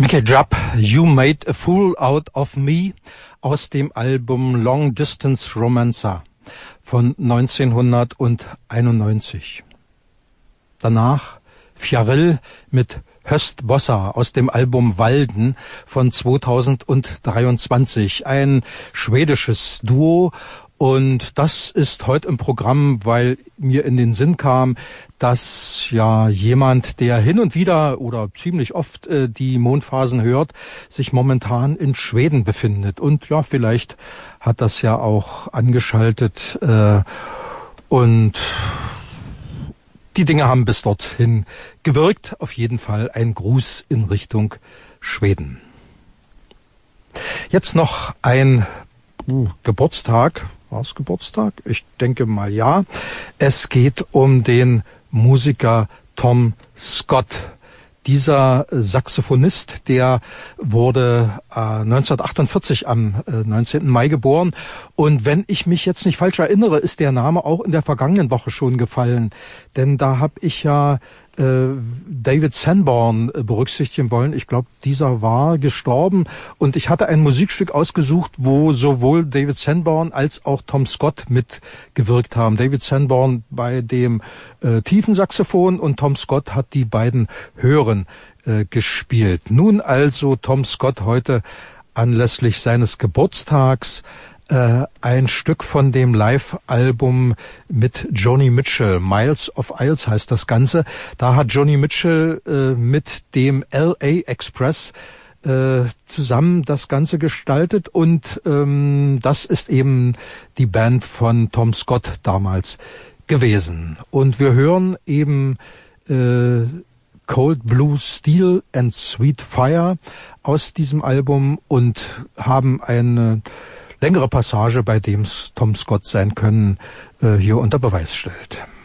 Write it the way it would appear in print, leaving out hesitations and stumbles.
Mickey Jupp, You Made a Fool Out of Me aus dem Album Long Distance Romancer von 1991. Danach Fjarrill mit Höst Bossa aus dem Album Walden von 2023. Ein schwedisches Duo. Und das ist heute im Programm, weil mir in den Sinn kam, dass ja jemand, der hin und wieder oder ziemlich oft die Mondphasen hört, sich momentan in Schweden befindet. Und ja, vielleicht hat das ja auch angeschaltet und die Dinge haben bis dorthin gewirkt. Auf jeden Fall ein Gruß in Richtung Schweden. Jetzt noch ein Geburtstag. War es Geburtstag? Ich denke mal ja. Es geht um den Musiker Tom Scott. Dieser Saxophonist, der wurde 1948 am 19. Mai geboren. Und wenn ich mich jetzt nicht falsch erinnere, ist der Name auch in der vergangenen Woche schon gefallen. Denn da habe ich ja David Sanborn berücksichtigen wollen. Ich glaube, dieser war gestorben und ich hatte ein Musikstück ausgesucht, wo sowohl David Sanborn als auch Tom Scott mitgewirkt haben. David Sanborn bei dem tiefen Saxophon und Tom Scott hat die beiden höheren gespielt. Nun also Tom Scott heute anlässlich seines Geburtstags ein Stück von dem Live-Album mit Joni Mitchell. Miles of Isles heißt das Ganze. Da hat Joni Mitchell mit dem LA Express zusammen das Ganze gestaltet und das ist eben die Band von Tom Scott damals gewesen. Und wir hören eben Cold Blue Steel and Sweet Fire aus diesem Album und haben eine längere Passage, bei dem Tom Scott sein Können hier unter Beweis stellt.